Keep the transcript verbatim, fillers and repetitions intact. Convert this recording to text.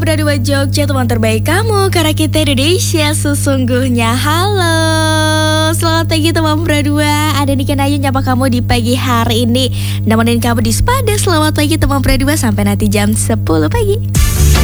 Pradua Jogja, teman terbaik kamu, karena kita Indonesia sesungguhnya. Halo, selamat pagi teman Pradua. Ada Niken Ayu nyapa kamu di pagi hari ini, nemenin kamu di Sepada. Selamat pagi teman Pradua, sampai nanti jam sepuluh pagi.